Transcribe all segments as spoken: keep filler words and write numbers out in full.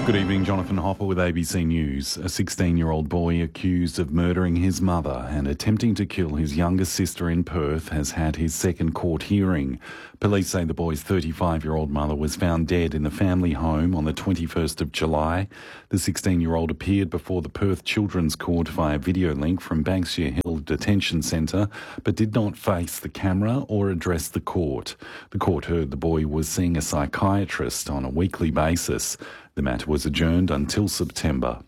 Good evening, Jonathan Hopper with A B C News. A sixteen-year-old boy accused of murdering his mother and attempting to kill his younger sister in Perth has had his second court hearing. Police say the boy's thirty-five-year-old mother was found dead in the family home on the twenty-first of July. The sixteen-year-old appeared before the Perth Children's Court via video link from Banksia Hill Detention Centre, but did not face the camera or address the court. The court heard the boy was seeing a psychiatrist on a weekly basis. The matter was adjourned until September.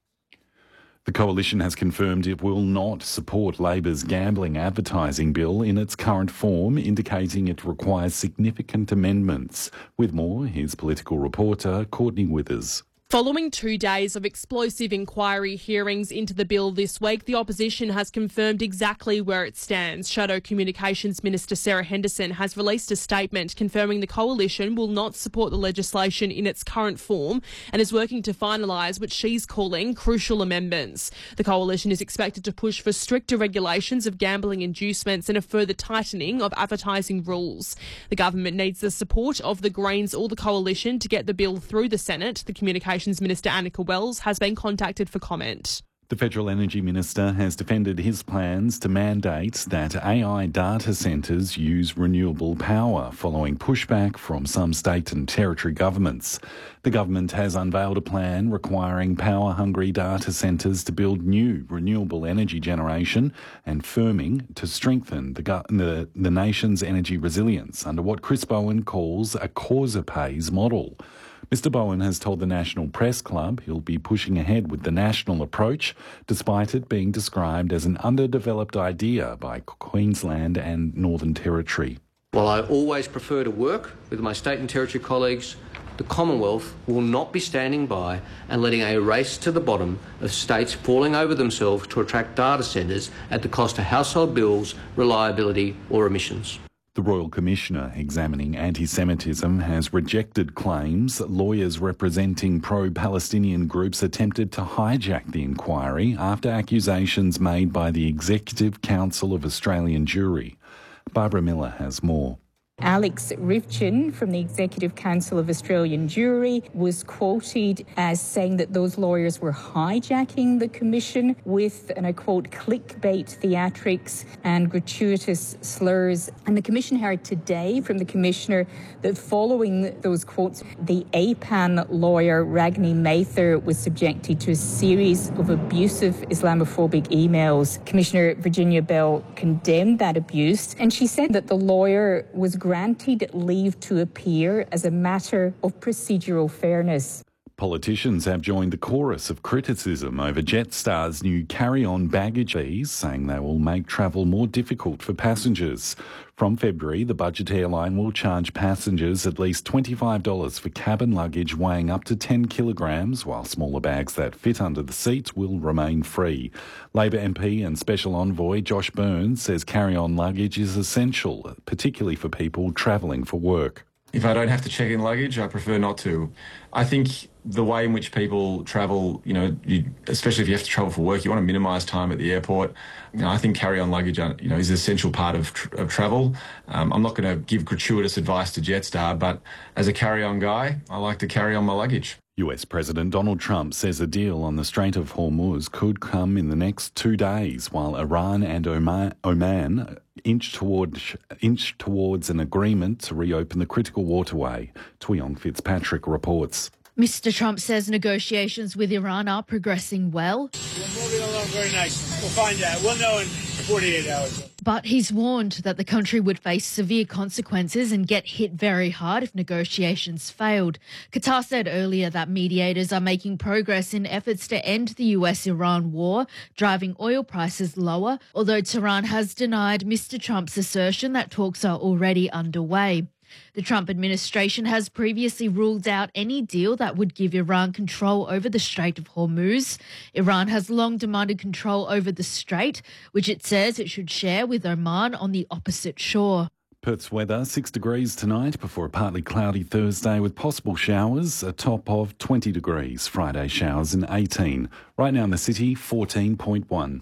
The Coalition has confirmed it will not support Labor's gambling advertising bill in its current form, indicating it requires significant amendments. With more, here's political reporter Courtney Withers. Following two days of explosive inquiry hearings into the bill this week, the opposition has confirmed exactly where it stands. Shadow Communications Minister Sarah Henderson has released a statement confirming the Coalition will not support the legislation in its current form and is working to finalise what she's calling crucial amendments. The Coalition is expected to push for stricter regulations of gambling inducements and a further tightening of advertising rules. The government needs the support of the Greens or the Coalition to get the bill through the Senate. The Communications Minister Annika Wells has been contacted for comment. The Federal Energy Minister has defended his plans to mandate that A I data centres use renewable power following pushback from some state and territory governments. The government has unveiled a plan requiring power-hungry data centres to build new renewable energy generation and firming to strengthen the, the, the nation's energy resilience under what Chris Bowen calls a causa pays model. Mister Bowen has told the National Press Club he'll be pushing ahead with the national approach, despite it being described as an underdeveloped idea by Queensland and Northern Territory. While I always prefer to work with my state and territory colleagues, the Commonwealth will not be standing by and letting a race to the bottom of states falling over themselves to attract data centres at the cost of household bills, reliability or emissions. The Royal Commissioner examining anti-Semitism has rejected claims that lawyers representing pro-Palestinian groups attempted to hijack the inquiry after accusations made by the Executive Council of Australian Jewry. Barbara Miller has more. Alex Rivchin from the Executive Council of Australian Jewry was quoted as saying that those lawyers were hijacking the commission with, and I quote, clickbait theatrics and gratuitous slurs. And the commission heard today from the commissioner that following those quotes, the A P A N lawyer Ragni Mather was subjected to a series of abusive Islamophobic emails. Commissioner Virginia Bell condemned that abuse, and she said that the lawyer was granted leave to appear as a matter of procedural fairness. Politicians have joined the chorus of criticism over Jetstar's new carry-on baggage fees, saying they will make travel more difficult for passengers. From February, the budget airline will charge passengers at least twenty-five dollars for cabin luggage weighing up to ten kilograms, while smaller bags that fit under the seats will remain free. Labor M P and Special Envoy Josh Burns says carry-on luggage is essential, particularly for people travelling for work. If I don't have to check in luggage, I prefer not to. I think the way in which people travel, you know, you, especially if you have to travel for work, you want to minimise time at the airport. You know, I think carry-on luggage, you know, is an essential part of, tr- of travel. Um, I'm not going to give gratuitous advice to Jetstar, but as a carry-on guy, I like to carry on my luggage. U S President Donald Trump says a deal on the Strait of Hormuz could come in the next two days, while Iran and Oman, Oman inch, toward, inch towards an agreement to reopen the critical waterway. Tuyong Fitzpatrick reports. Mister Trump says negotiations with Iran are progressing well. We're moving along very nicely. We'll find out. We'll know in forty-eight hours. But he's warned that the country would face severe consequences and get hit very hard if negotiations failed. Qatar said earlier that mediators are making progress in efforts to end the U S Iran war, driving oil prices lower, although Tehran has denied Mister Trump's assertion that talks are already underway. The Trump administration has previously ruled out any deal that would give Iran control over the Strait of Hormuz. Iran has long demanded control over the strait, which it says it should share with Oman on the opposite shore. Perth's weather, six degrees tonight before a partly cloudy Thursday with possible showers, a top of twenty degrees. Friday showers and eighteen. Right now in the city, fourteen point one.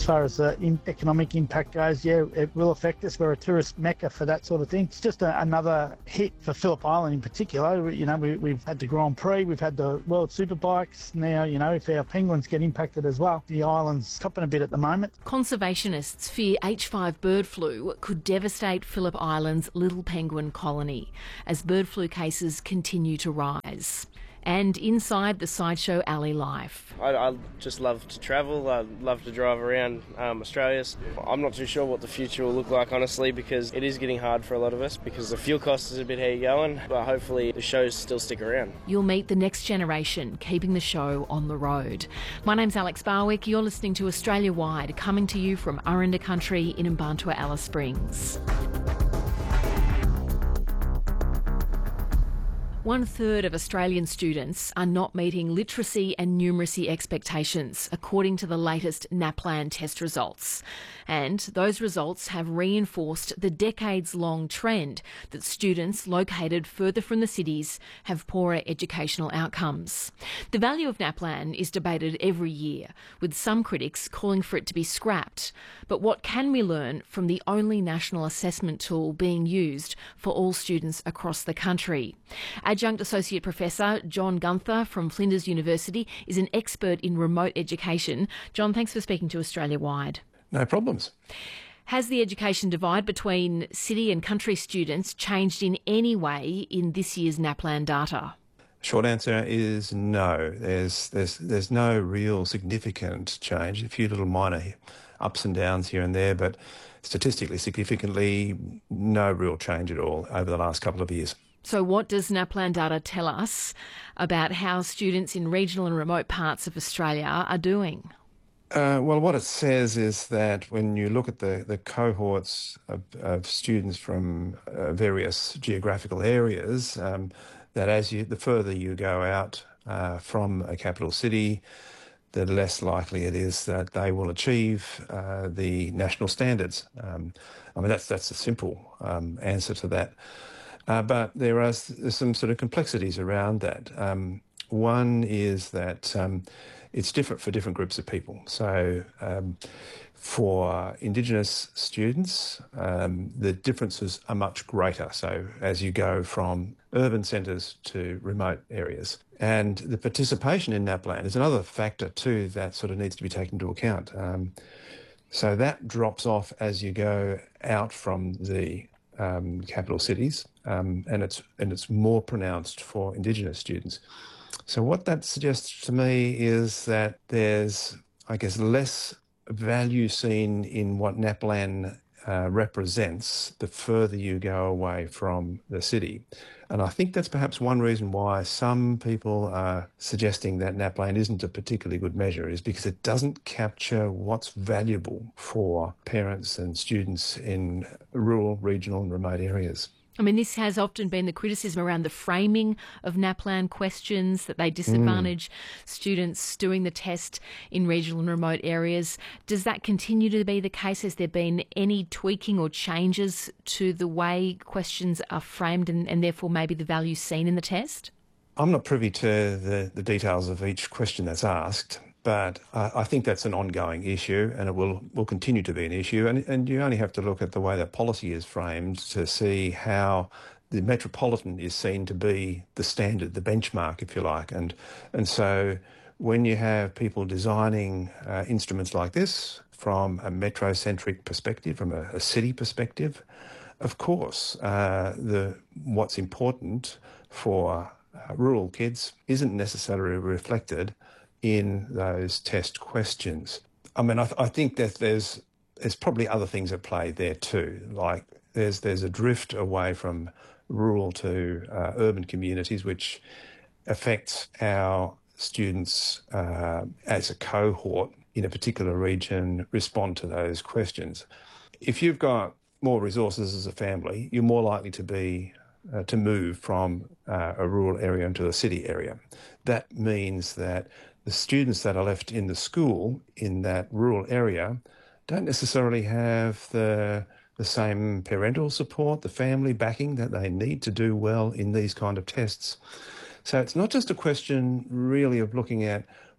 As far as the in- economic impact goes, yeah, it will affect us. We're a tourist mecca for that sort of thing. It's just a, another hit for Phillip Island in particular. You know, we, we've had the Grand Prix, we've had the World Superbikes. Now, you know, if our penguins get impacted as well, the island's topping a bit at the moment. Conservationists fear H five bird flu could devastate Phillip Island's little penguin colony as bird flu cases continue to rise. And inside the Sideshow Alley life. I, I just love to travel, I love to drive around um, Australia. I'm not too sure what the future will look like, honestly, because it is getting hard for a lot of us because the fuel cost is a bit how you going, but hopefully the shows still stick around. You'll meet the next generation keeping the show on the road. My name's Alex Barwick, you're listening to Australia Wide, coming to you from Aranda Country in Mbantua, Alice Springs. One third of Australian students are not meeting literacy and numeracy expectations, according to the latest NAPLAN test results. And those results have reinforced the decades-long trend that students located further from the cities have poorer educational outcomes. The value of NAPLAN is debated every year, with some critics calling for it to be scrapped. But what can we learn from the only national assessment tool being used for all students across the country? Adjunct Associate Professor John Gunther from Flinders University is an expert in remote education. John, thanks for speaking to Australia Wide. No problems. Has the education divide between city and country students changed in any way in this year's NAPLAN data? Short answer is no. There's there's there's no real significant change. A few little minor ups and downs here and there, but statistically significantly, no real change at all over the last couple of years. So what does NAPLAN data tell us about how students in regional and remote parts of Australia are doing? Uh, well, what it says is that when you look at the, the cohorts of, of students from uh, various geographical areas, um, that as you the further you go out uh, from a capital city, the less likely it is that they will achieve uh, the national standards. Um, I mean, that's that's a simple um, answer to that. Uh, but there are some sort of complexities around that. Um, one is that um, it's different for different groups of people. So um, for Indigenous students, um, the differences are much greater. So as you go from urban centres to remote areas. And the participation in NAPLAN is another factor too that sort of needs to be taken into account. Um, so that drops off as you go out from the um, capital cities, um, and it's and it's more pronounced for Indigenous students. So what that suggests to me is that there's, I guess, less value seen in what NAPLAN uh, represents the further you go away from the city. And I think that's perhaps one reason why some people are suggesting that NAPLAN isn't a particularly good measure, is because it doesn't capture what's valuable for parents and students in rural, regional and remote areas. I mean, this has often been the criticism around the framing of NAPLAN questions, that they disadvantage mm. students doing the test in regional and remote areas. Does that continue to be the case? Has there been any tweaking or changes to the way questions are framed and, and therefore maybe the value seen in the test? I'm not privy to the, the details of each question that's asked, but uh, I think that's an ongoing issue and it will, will continue to be an issue. And, and you only have to look at the way that policy is framed to see how the metropolitan is seen to be the standard, the benchmark, if you like. And, and so when you have people designing uh, instruments like this from a metrocentric perspective, from a, a city perspective, of course, uh, the what's important for uh, rural kids isn't necessarily reflected in those test questions. I mean, I, th- I think that there's there's probably other things at play there too. Like there's there's a drift away from rural to uh, urban communities, which affects how students uh, as a cohort in a particular region respond to those questions. If you've got more resources as a family, you're more likely to be uh, to move from uh, a rural area into a city area. That means that the students that are left in the school in that rural area don't necessarily have the the same parental support, the family backing that they need to do well in these kind of tests. So it's not just a question really of looking at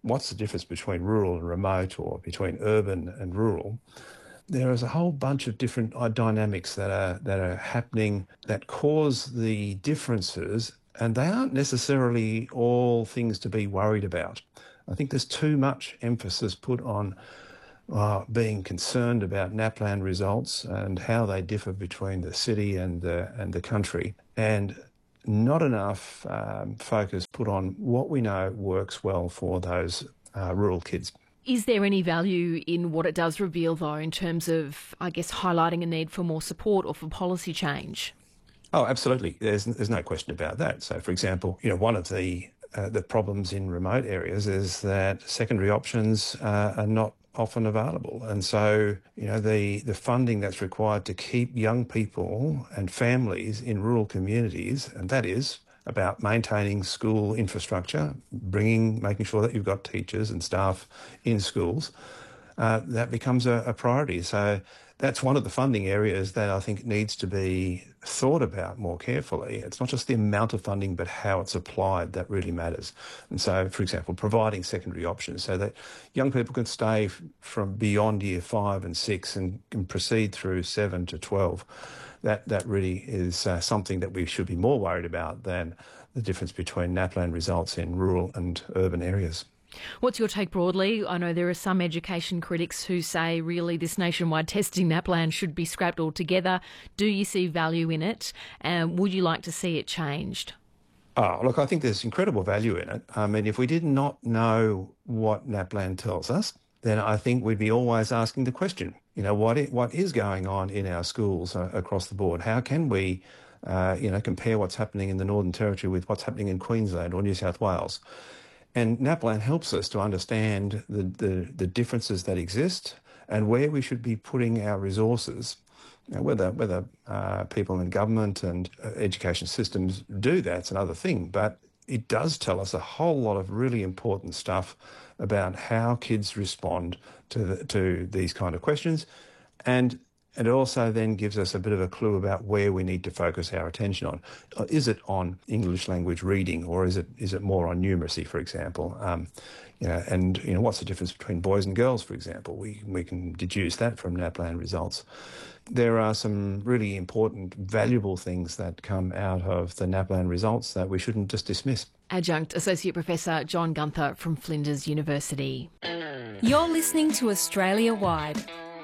what's the difference between rural and remote or between urban and rural, there is a whole bunch of different dynamics that are that are happening that cause the differences, and they aren't necessarily all things to be worried about. I think there's too much emphasis put on uh, being concerned about NAPLAN results and how they differ between the city and the, and the country, and not enough um, focus put on what we know works well for those uh, rural kids. Is there any value in what it does reveal, though, in terms of, I guess, highlighting a need for more support or for policy change? Oh, absolutely. There's there's no question about that. So, for example, you know, one of the uh, the problems in remote areas is that secondary options uh, are not often available, and so you know the the funding that's required to keep young people and families in rural communities, and that is about maintaining school infrastructure, bringing, making sure that you've got teachers and staff in schools, uh, that becomes a, a priority. So that's one of the funding areas that I think needs to be thought about more carefully. It's not just the amount of funding, but how it's applied that really matters. And so, for example, providing secondary options so that young people can stay from beyond year five and six and can proceed through seven to twelve. That that really is uh, something that we should be more worried about than the difference between NAPLAN results in rural and urban areas. What's your take broadly? I know there are some education critics who say really this nationwide testing NAPLAN should be scrapped altogether. Do you see value in it? And would you like to see it changed? Oh, look, I think there's incredible value in it. I mean, if we did not know what NAPLAN tells us, then I think we'd be always asking the question, you know, what it, what is going on in our schools uh, across the board? How can we, uh, you know, compare what's happening in the Northern Territory with what's happening in Queensland or New South Wales? And NAPLAN helps us to understand the, the, the differences that exist and where we should be putting our resources. Now, whether whether uh, people in government and uh, education systems do that's another thing, but it does tell us a whole lot of really important stuff about how kids respond to the, to these kind of questions, and it also then gives us a bit of a clue about where we need to focus our attention on. Is it on English language reading, or is it is it more on numeracy, for example? Um, you know, and you know, what's the difference between boys and girls, for example? We we can deduce that from NAPLAN results. There are some really important, valuable things that come out of the NAPLAN results that we shouldn't just dismiss. Adjunct Associate Professor John Gunther from Flinders University. You're listening to Australia Wide.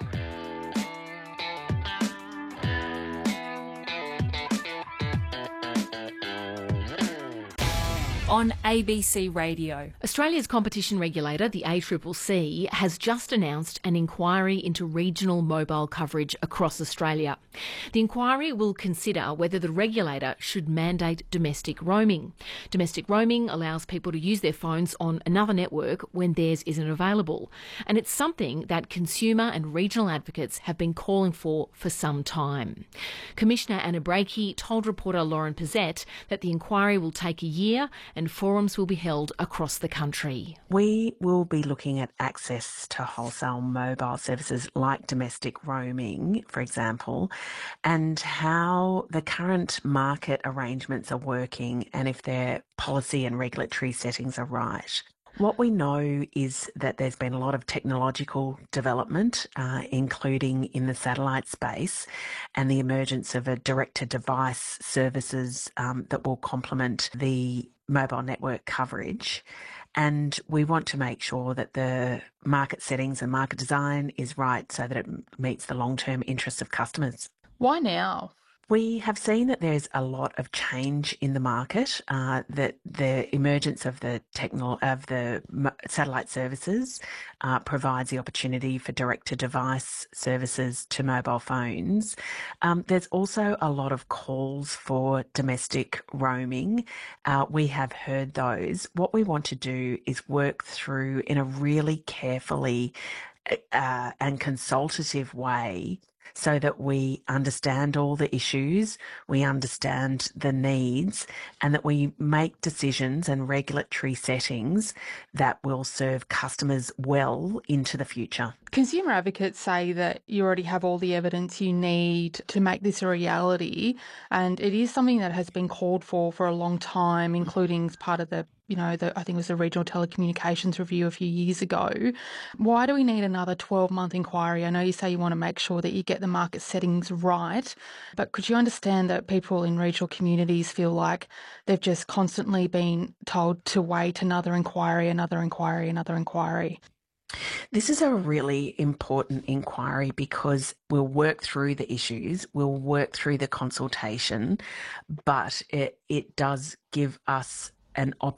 On A B C Radio. Australia's competition regulator, the A C C C, has just announced an inquiry into regional mobile coverage across Australia. The inquiry will consider whether the regulator should mandate domestic roaming. Domestic roaming allows people to use their phones on another network when theirs isn't available, and it's something that consumer and regional advocates have been calling for for some time. Commissioner Anna Breakey told reporter Lauren Pizzette that the inquiry will take a year and forums will be held across the country. We will be looking at access to wholesale mobile services like domestic roaming, for example, and how the current market arrangements are working and if their policy and regulatory settings are right. What we know is that there's been a lot of technological development, uh, including in the satellite space, and the emergence of a direct-to-device services um, that will complement the mobile network coverage. And we want to make sure that the market settings and market design is right so that it meets the long-term interests of customers. Why now? We have seen that there's a lot of change in the market, uh, that the emergence of the techno- of the satellite services uh, provides the opportunity for direct-to-device services to mobile phones. Um, there's also a lot of calls for domestic roaming. Uh, we have heard those. What we want to do is work through in a really carefully uh, and consultative way so that we understand all the issues, we understand the needs, and that we make decisions and regulatory settings that will serve customers well into the future. Consumer advocates say that you already have all the evidence you need to make this a reality, and it is something that has been called for for a long time, including as part of the you know, the, I think it was the Regional Telecommunications Review a few years ago. Why do we need another twelve-month inquiry? I know you say you want to make sure that you get the market settings right, but could you understand that people in regional communities feel like they've just constantly been told to wait another inquiry, another inquiry, another inquiry? This is a really important inquiry because we'll work through the issues, we'll work through the consultation, but it, it does give us an opportunity